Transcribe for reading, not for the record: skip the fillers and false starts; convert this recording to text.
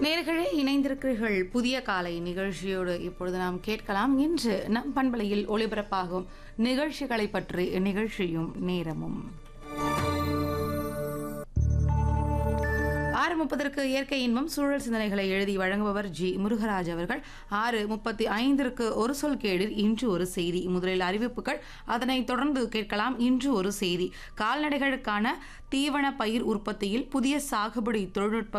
நேயர்களே இணைந்திருக்கிறீர்கள் புதிய காலை நிகழ்ச்சியோடு. இப்பொழுது நாம் கேட்கலாம் இன்று நம் பண்பலையில் ஒளிபரப்பாகும் நிகழ்ச்சிகளை பற்றி நிகழ்ச்சியும் நேரமும். 6:30 இயற்கை இன்பம் சூழல் சிந்தனைகளை எழுதி வழங்குபவர் ஜி முருகராஜ் அவர்கள். 6:35 ஒரு சொல் கேளிர் இன்று ஒரு செய்தி. முதலில் அறிவிப்புகள், அதனைத் தொடர்ந்து கேட்கலாம் இன்று ஒரு செய்தி. கால்நடைகளுக்கான தீவன பயிர் உற்பத்தியில் புதிய சாகுபடி தொழில்நுட்ப